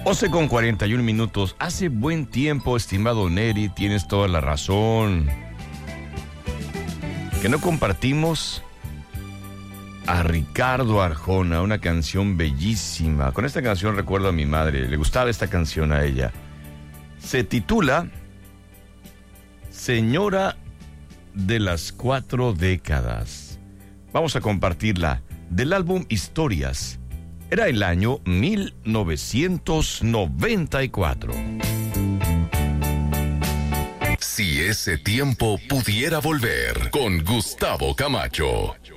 11:41. Hace buen tiempo, estimado Neri, tienes toda la razón. Que no compartimos a Ricardo Arjona, una canción bellísima. Con esta canción recuerdo a mi madre, le gustaba esta canción a ella. Se titula Señora de las 4 décadas. Vamos a compartirla del álbum Historias. Era el año 1994. Si ese tiempo pudiera volver, con Gustavo Camacho.